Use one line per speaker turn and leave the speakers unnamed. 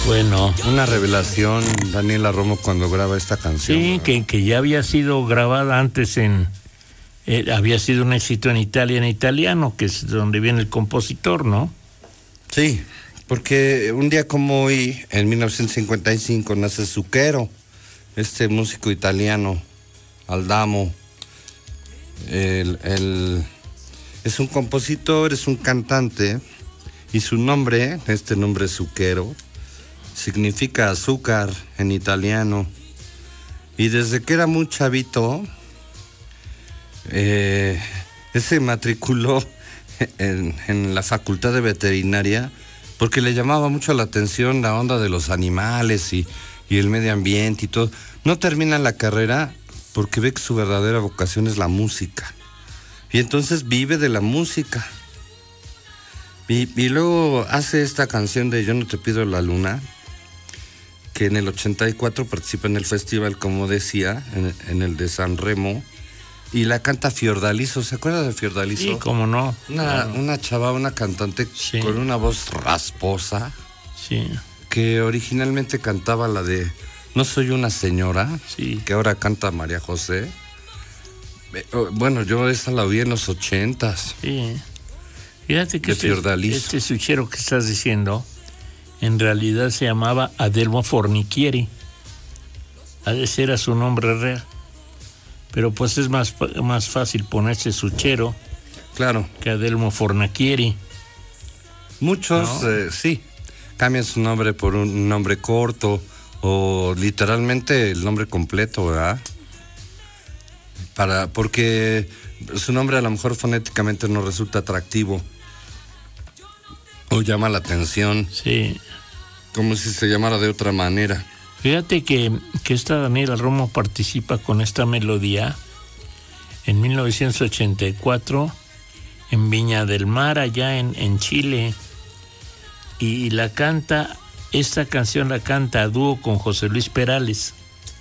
Bueno.
Una revelación, Daniela Romo, cuando graba esta canción.
Sí, que ya había sido grabada antes había sido un éxito en Italia, en italiano, que es donde viene el compositor, ¿no?
Sí, porque un día como hoy, en 1955, nace Zucchero, este músico italiano, Aldamo. Es un compositor, es un cantante, y su nombre, este nombre Zucchero, significa azúcar en italiano. Y desde que era muy chavito, se matriculó en la facultad de veterinaria porque le llamaba mucho la atención la onda de los animales y el medio ambiente y todo. No termina la carrera porque ve que su verdadera vocación es la música. Y entonces vive de la música. Y luego hace esta canción de Yo no te pido la luna, que en el 84 participa en el festival, como decía, en el de San Remo, y la canta Fiordaliso. ¿Se acuerda de Fiordaliso?
Sí, cómo no.
Una chava, una cantante, sí, con una voz rasposa.
Sí.
Que originalmente cantaba la de No soy una señora,
sí,
que ahora canta María José. Bueno, yo esa la oí en los 80s.
Sí. Fíjate que este Zucchero que estás diciendo, en realidad se llamaba Adelmo Fornichieri. Ese era su nombre real. Pero pues es más fácil ponerse Zucchero,
claro,
que Adelmo Fornachieri.
Muchos, ¿no? Sí, cambian su nombre por un nombre corto o literalmente el nombre completo, ¿verdad? Porque su nombre a lo mejor fonéticamente no resulta atractivo o llama la atención.
Sí.
Como si se llamara de otra manera.
Fíjate que esta Daniela Romo participa con esta melodía en 1984 en Viña del Mar, allá en Chile, y esta canción la canta a dúo con José Luis Perales.